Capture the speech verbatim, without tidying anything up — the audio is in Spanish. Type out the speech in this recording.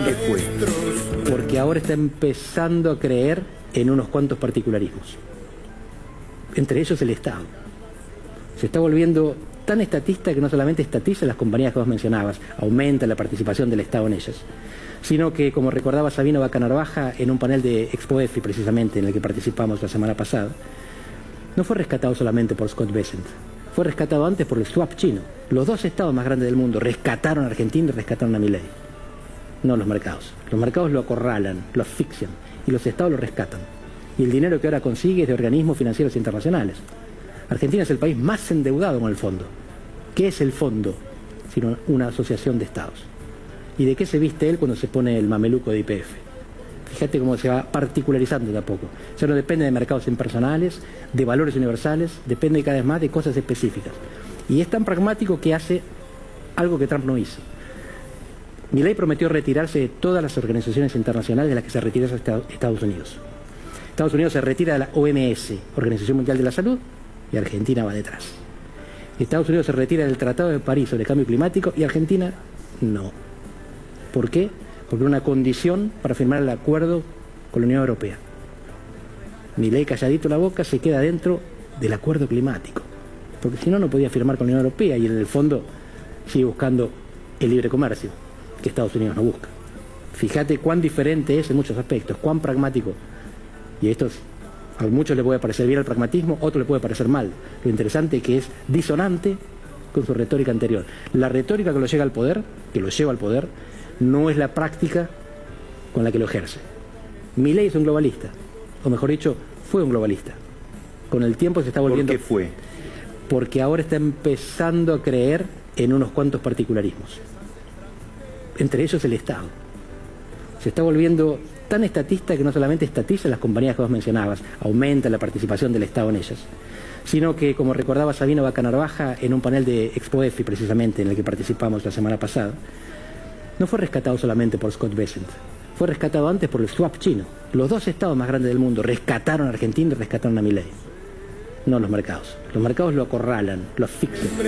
qué fue? Porque ahora está empezando a creer en unos cuantos particularismos. Entre ellos el Estado. Se está volviendo tan estatista que no solamente estatiza las compañías que vos mencionabas, aumenta la participación del Estado en ellas, sino que, como recordaba Sabino Baca-Narvaja en un panel de Expo-EFI precisamente en el que participamos la semana pasada, no fue rescatado solamente por Scott Bessent, fue rescatado antes por el swap chino. Los dos estados más grandes del mundo rescataron a Argentina y rescataron a Milei. No los mercados. Los mercados lo acorralan, lo asfixian, y los estados lo rescatan. Y el dinero que ahora consigue es de organismos financieros internacionales. Argentina es el país más endeudado con el fondo. ¿Qué es el fondo? Sino una asociación de estados. ¿Y de qué se viste él cuando se pone el mameluco de Y P F? Fíjate cómo se va particularizando de a poco. Ya no depende de mercados impersonales, de valores universales, depende cada vez más de cosas específicas. Y es tan pragmático que hace algo que Trump no hizo. Milei prometió retirarse de todas las organizaciones internacionales de las que se retira Estados Unidos. Estados Unidos se retira de la O M S, Organización Mundial de la Salud, y Argentina va detrás. Estados Unidos se retira del Tratado de París sobre el cambio climático y Argentina no. ¿Por qué? Porque una condición para firmar el acuerdo con la Unión Europea. Milei, calladito la boca, se queda dentro del acuerdo climático, porque si no, no podía firmar con la Unión Europea y en el fondo sigue buscando el libre comercio, que Estados Unidos no busca. Fíjate cuán diferente es en muchos aspectos, cuán pragmático. Y esto es, a muchos les puede parecer bien el pragmatismo, a otros les puede parecer mal. Lo interesante es que es disonante con su retórica anterior. La retórica que lo llega al poder, que lo lleva al poder, no es la práctica con la que lo ejerce. Milei es un globalista, o mejor dicho, fue un globalista. Con el tiempo se está volviendo... ¿Por qué fue? Porque ahora está empezando a creer en unos cuantos particularismos. Entre ellos el Estado. Se está volviendo tan estatista que no solamente estatiza las compañías que vos mencionabas, aumenta la participación del Estado en ellas, sino que, como recordaba Sabino Baca-Narvaja en un panel de Expo-EFI precisamente en el que participamos la semana pasada, no fue rescatado solamente por Scott Bessent, fue rescatado antes por el swap chino. Los dos estados más grandes del mundo rescataron a Argentina y rescataron a Milei. No los mercados. Los mercados lo acorralan, lo asfixian.